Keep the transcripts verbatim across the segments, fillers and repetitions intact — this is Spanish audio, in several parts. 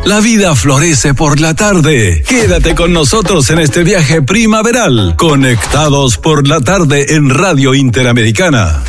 La vida florece por la tarde. Quédate con nosotros en este viaje primaveral. Conectados por la tarde en Radio Interamericana.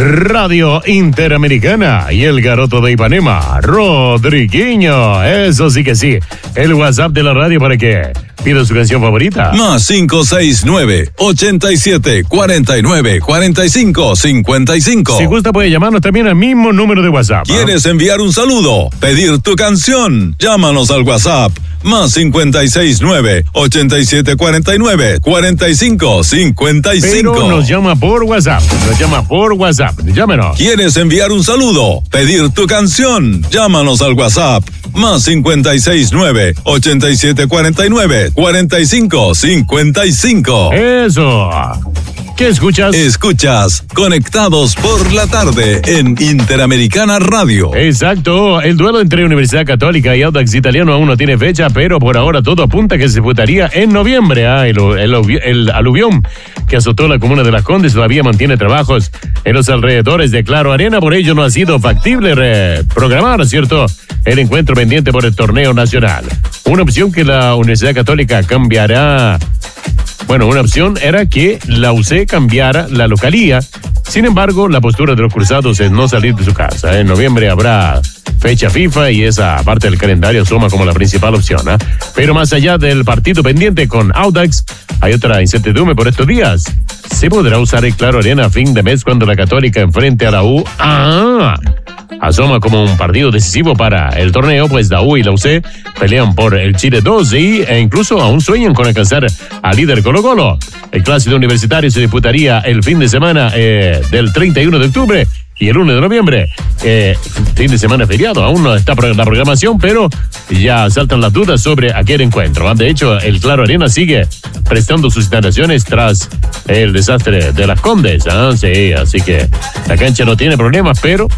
Radio Interamericana y el garoto de Ipanema, Rodriguinho. Eso sí que sí. El WhatsApp de la radio para que pida su canción favorita. Más cinco seis nueve, ochenta y siete, cuarenta y nueve, cuarenta y cinco, cincuenta y cinco. Si gusta puede llamarnos también al mismo número de WhatsApp. ¿Quieres enviar un saludo? ¿Pedir tu canción? Llámanos al WhatsApp. Más cincuenta y seis nueve, ochenta y siete, cuarenta y nueve, cuarenta y cinco, cincuenta y cinco. Pero nos llama por WhatsApp. Nos llama por WhatsApp. Llámenos. ¿Quieres enviar un saludo? ¿Pedir tu canción? Llámanos al WhatsApp. Más cincuenta y seis nueve, ochenta y siete, cuarenta y nueve, cuarenta y cinco, cincuenta y cinco. Eso. ¿Qué escuchas? Escuchas Conectados por la tarde en Interamericana Radio. Exacto. El duelo entre Universidad Católica y Audax Italiano aún no tiene fecha, pero por ahora todo apunta a que se disputaría en noviembre. Ah, el, el, el aluvión que azotó la comuna de Las Condes todavía mantiene trabajos en los alrededores de Claro Arena, por ello no ha sido factible reprogramar, ¿cierto?, el encuentro pendiente por el torneo nacional. Una opción que la Universidad Católica cambiará. Bueno, una opción era que la U C cambiara la localía. Sin embargo, la postura de los cruzados es no salir de su casa. En noviembre habrá fecha FIFA y esa parte del calendario asoma como la principal opción. ¿eh? Pero más allá del partido pendiente con Audax, hay otra incertidumbre por estos días. ¿Se podrá usar el Claro Arena a fin de mes cuando la Católica enfrente a la U? ¡Ah! Asoma como un partido decisivo para el torneo, pues la U y la U C pelean por el Chile dos y, e incluso aún sueñan con alcanzar al líder Colo-Colo. El clásico universitario se disputaría el fin de semana eh, del treinta y uno de octubre y el uno de noviembre, eh, fin de semana feriado. Aún no está la programación, pero ya saltan las dudas sobre aquel encuentro. De hecho, el Claro Arena sigue prestando sus instalaciones tras el desastre de Las Condes. ¿eh? Sí, así que la cancha no tiene problemas, pero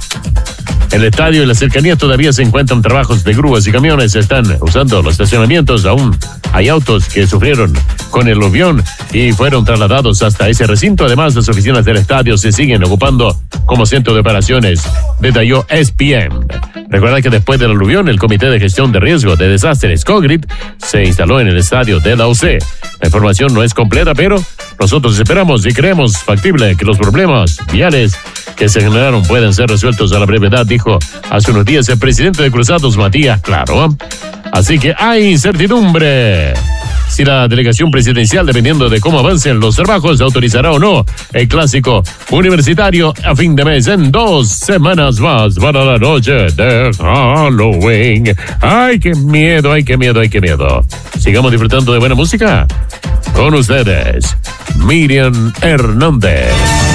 el estadio y las cercanías todavía se encuentran trabajos de grúas y camiones. Se están usando los estacionamientos. Aún hay autos que sufrieron con el aluvión y fueron trasladados hasta ese recinto. Además, las oficinas del estadio se siguen ocupando como centro de operaciones, detalló E S P N. Recuerda que después del aluvión, el Comité de Gestión de Riesgo de Desastres, COGRID, se instaló en el estadio de la U C. La información no es completa, pero nosotros esperamos y creemos factible que los problemas viales que se generaron pueden ser resueltos a la brevedad, dijo hace unos días el presidente de Cruzados, Matías Claro. Así que hay incertidumbre si la delegación presidencial, dependiendo de cómo avancen los trabajos, autorizará o no el clásico universitario a fin de mes en dos semanas más para la noche de Halloween. ¡Ay, qué miedo, ay, qué miedo, ay, qué miedo! Sigamos disfrutando de buena música. Con ustedes, Miriam Hernández.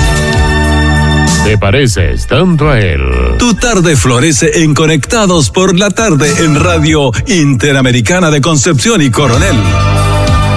¿Te pareces tanto a él? Tu tarde florece en Conectados por la tarde en Radio Interamericana de Concepción y Coronel.